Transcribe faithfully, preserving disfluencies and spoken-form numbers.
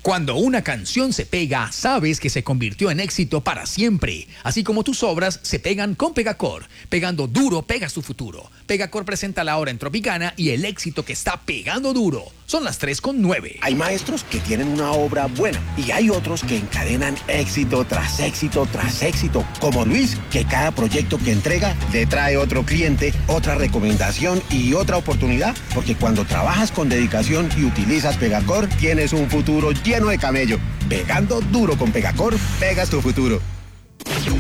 Cuando una canción se pega, sabes que se convirtió en éxito para siempre. Así como tus obras se pegan con Pegacor. Pegando duro, pegas tu futuro. Pegacor presenta la hora en Tropicana y el éxito que está pegando duro. Son las tres con nueve. Hay maestros que tienen una obra buena y hay otros que encadenan éxito tras éxito tras éxito. Como Luis, que cada proyecto que entrega le trae otro cliente, otra recomendación y otra oportunidad. Porque cuando trabajas con dedicación y utilizas Pegacor, tienes un futuro lleno de camello. Pegando duro con Pegacor, pegas tu futuro.